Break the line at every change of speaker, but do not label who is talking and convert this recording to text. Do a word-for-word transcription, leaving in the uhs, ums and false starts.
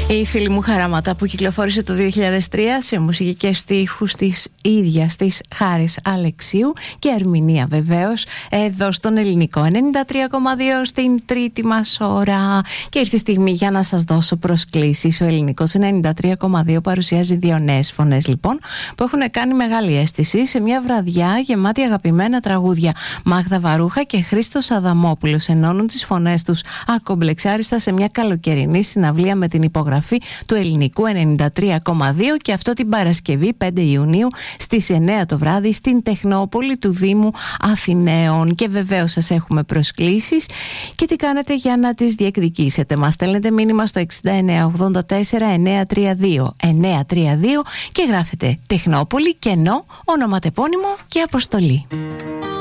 Η φίλη μου Χαράματα που κυκλοφόρησε το δύο χιλιάδες τρία σε μουσικικές στίχους της ίδιας της Χάρης Αλεξίου και ερμηνεία βεβαίως εδώ στον Ελληνικό ενενήντα τρία κόμμα δύο στην τρίτη μας ώρα. Και ήρθε η στιγμή για να σας δώσω προσκλήσεις. Ο Ελληνικός ενενήντα τρία κόμμα δύο παρουσιάζει δύο νέες φωνές λοιπόν που έχουν κάνει μεγάλη αίσθηση σε μια βραδιά γεμάτη αγαπημένα τραγούδια. Μάγδα Βαρούχα και Χρήστος Αδαμόπουλος ενώνουν τις φωνές τους ακομπλεξάριστα σε μια καλοκαιρινή συναυλία με την υπογραφή του Ελληνικού ενενήντα τρία κόμμα δύο και αυτό την Παρασκευή πέντε Ιουνίου στις εννέα το βράδυ στην Τεχνόπολη του Δήμου Αθηναίων. Και βεβαίως σας έχουμε προσκλήσεις και τι κάνετε για να τις διεκδικήσετε. Μας στέλνετε μήνυμα στο εξήντα εννέα ογδόντα τέσσερα εννιακόσια τριάντα δύο εννιακόσια τριάντα δύο και γράφετε Τεχνόπολη, κενό, ονοματεπώνυμο και αποστολή.